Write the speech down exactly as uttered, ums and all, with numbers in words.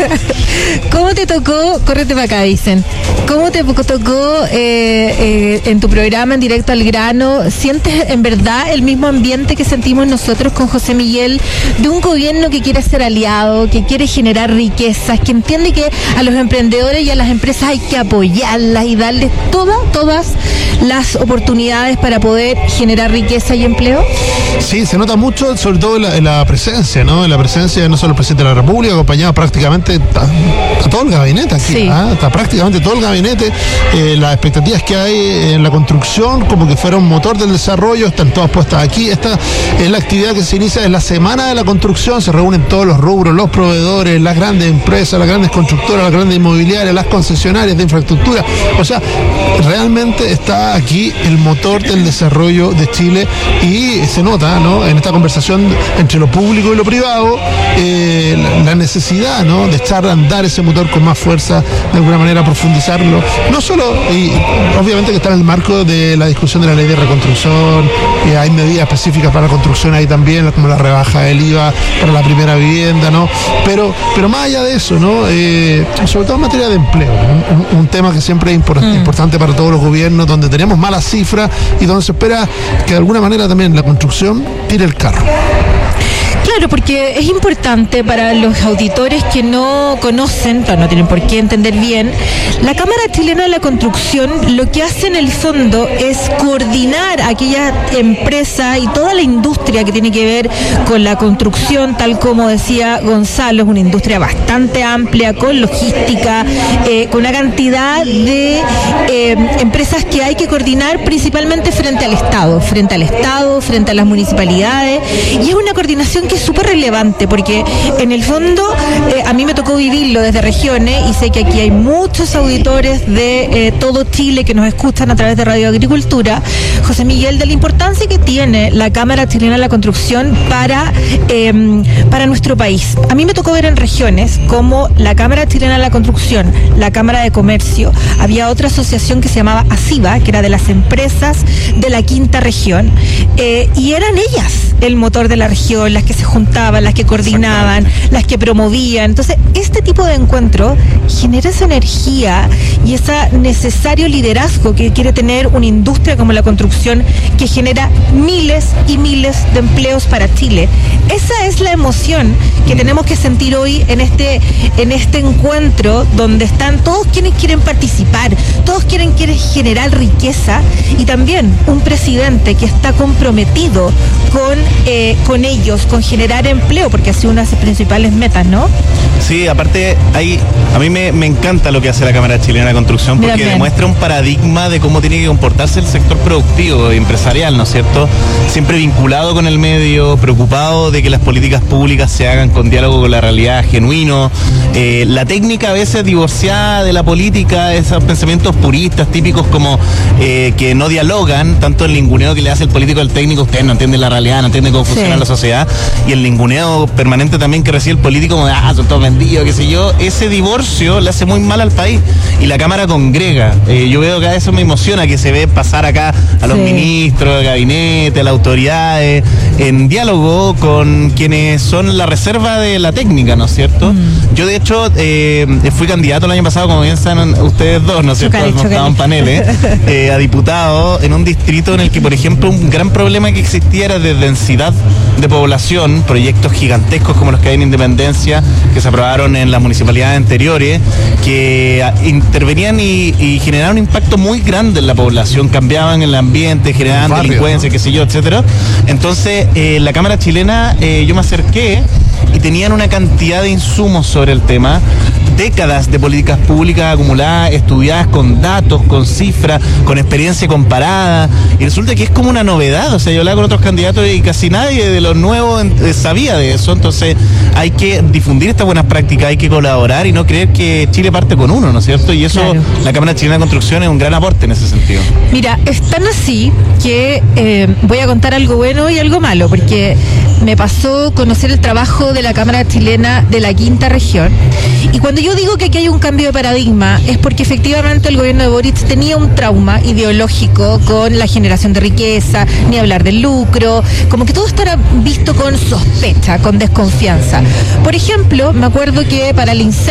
¿Cómo te tocó, córrete para acá, dicen, cómo te tocó eh, eh, en tu programa en Directo al Grano? ¿Sientes en verdad el mismo ambiente que sentimos nosotros con José Miguel, de un gobierno que quiere ser aliado, que quiere generar riquezas, que entiende que a los emprendedores y a las empresas hay que apoyarlas y darles todas, todas las oportunidades para poder generar riqueza y empleo? Sí, se nota mucho, sobre todo en la, en la presencia, ¿no? En la presencia no solo el presidente de la República, acompañado prácticamente a, a todo el gabinete aquí, sí. ¿ah? Está prácticamente todo el gabinete. Eh, las expectativas que hay en la construcción, como que fuera un motor del desarrollo, están todas puestas aquí. Esta es la actividad que se inicia en la semana de la construcción, se reúnen todos los rubros, los proveedores, las grandes empresas, las grandes constructoras, las grandes inmobiliarias, las concesionarias de infraestructura. O sea, realmente está aquí el motor del desarrollo de Chile y se nota, ¿no?, en esta conversación entre lo público y lo privado, eh, la, la necesidad, ¿no?, de echar a andar ese motor con más fuerza, de alguna manera profundizarlo, no solo, y obviamente que está en el marco de la discusión de la ley de reconstrucción, y hay medidas específicas para la construcción ahí también, como la rebaja del I V A para la primera vivienda, ¿no? Pero, pero más allá de eso, ¿no?, eh, sobre todo en materia de empleo, un, un tema que siempre es import- mm. importante para todos los gobiernos, donde tenemos malas cifras y donde se espera que de alguna manera también la construcción tire el carro. Claro, porque es importante para los auditores que no conocen, no tienen por qué entender bien, la Cámara Chilena de la Construcción lo que hace en el fondo es coordinar aquellas empresas y toda la industria que tiene que ver con la construcción, tal como decía Gonzalo, es una industria bastante amplia, con logística, eh, con una cantidad de eh, empresas que hay que coordinar principalmente frente al Estado, frente al Estado, frente a las municipalidades, y es una coordinación que es súper relevante porque en el fondo eh, a mí me tocó vivirlo desde regiones y sé que aquí hay muchos auditores de eh, todo Chile que nos escuchan a través de Radio Agricultura. José Miguel, de la importancia que tiene la Cámara Chilena de la Construcción para, eh, para nuestro país. A mí me tocó ver en regiones como la Cámara Chilena de la Construcción, la Cámara de Comercio, había otra asociación que se llamaba ASIVA, que era de las empresas de la quinta región, eh, y eran ellas el motor de la región, las que se juntaban, las que coordinaban, las que promovían. Entonces, este tipo de encuentro genera esa energía y ese necesario liderazgo que quiere tener una industria como la construcción, que genera miles y miles de empleos para Chile. Esa es la emoción que tenemos que sentir hoy en este, en este encuentro, donde están todos quienes quieren participar, todos quieren, quieren generar riqueza, y también un presidente que está comprometido con, eh, con ellos, con generar empleo, porque ha sido una de sus principales metas, ¿no? Sí, aparte, hay, a mí me, me encanta lo que hace la Cámara Chilena de Construcción, porque bien, bien. demuestra un paradigma de cómo tiene que comportarse el sector productivo e empresarial, ¿no es cierto? Siempre vinculado con el medio, preocupado de que las políticas públicas se hagan con diálogo con la realidad, genuino. Eh, la técnica a veces divorciada de la política, esos pensamientos puristas típicos como eh, que no dialogan, tanto el linguneo que le hace el político al técnico, ustedes no entienden la realidad, no entienden cómo funciona sí. la sociedad, y el linguneo permanente también que recibe el político como de, ah, son todos vendidos, qué sé yo. Ese divorcio le hace muy mal al país, y la Cámara congrega. Eh, yo veo que a eso me emociona que se ve pasar acá a los sí. ministros, al gabinete, a las autoridades, en diálogo con quienes son la reserva de la técnica, ¿no es cierto? Mm. Yo de hecho eh, fui candidato el año pasado, como bien saben ustedes dos, ¿no es cierto? Hemos estado en paneles, eh, a diputado en un distrito en el que, por ejemplo, un gran problema que existía era de densidad de población, proyectos gigantescos como los que hay en Independencia, que se aprobaron en las municipalidades anteriores, que intervenían y, y generaban un impacto muy grande en la población, cambiaban el ambiente, generaban barrio, delincuencia, ¿no? qué sé yo, etcétera. Entonces, eh, la Cámara Chilena, eh, yo me acerqué y tenían una cantidad de insumos sobre el tema, décadas de políticas públicas acumuladas, estudiadas con datos, con cifras, con experiencia comparada, y resulta que es como una novedad. O sea, yo hablaba con otros candidatos y casi nadie de los nuevos eh, sabía de eso. Entonces hay que difundir estas buenas prácticas, hay que colaborar y no creer que Chile parte con uno, ¿no es cierto? Y eso, claro. La Cámara Chilena de Construcción es un gran aporte en ese sentido. Mira, es tan así que eh, voy a contar algo bueno y algo malo, porque me pasó conocer el trabajo de la Cámara Chilena de la Quinta Región, y cuando yo digo que aquí hay un cambio de paradigma es porque efectivamente el gobierno de Boric tenía un trauma ideológico con la generación de riqueza, ni hablar del lucro, como que todo estará visto con sospecha, con desconfianza. Por ejemplo, me acuerdo que para el incendio